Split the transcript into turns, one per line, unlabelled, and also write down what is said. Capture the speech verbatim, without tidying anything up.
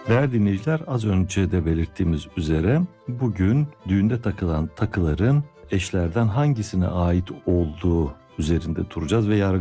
Değerli dinleyiciler, az önce de belirttiğimiz üzere bugün düğünde takılan takıların eşlerden hangisine ait olduğu üzerinde duracağız ve yargı